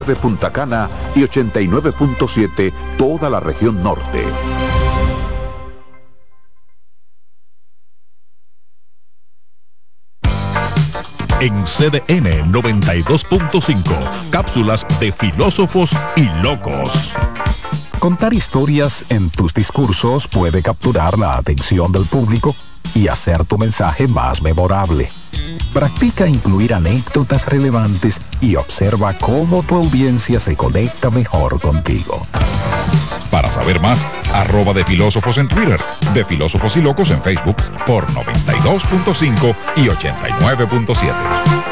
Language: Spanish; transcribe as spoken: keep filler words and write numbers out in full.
de Punta Cana y ochenta y nueve punto siete toda la región norte. En C D N noventa y dos punto cinco, cápsulas de filósofos y locos. Contar historias en tus discursos puede capturar la atención del público y hacer tu mensaje más memorable. Practica incluir anécdotas relevantes y observa cómo tu audiencia se conecta mejor contigo. Para saber más, arroba de filósofos en Twitter, de filósofos y locos en Facebook por noventa y dos punto cinco y ochenta y nueve punto siete.